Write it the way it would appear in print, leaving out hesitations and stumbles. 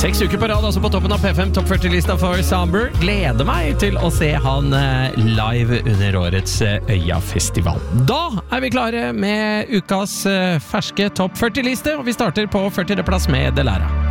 6 uker på rad, altså på toppen av P5 Topp 40-lista for Samber. Gleder meg til å se han live under årets Øya-festival. Da er vi klare med ukas ferske Topp 40-liste, og vi starter på 40. plass med Delara.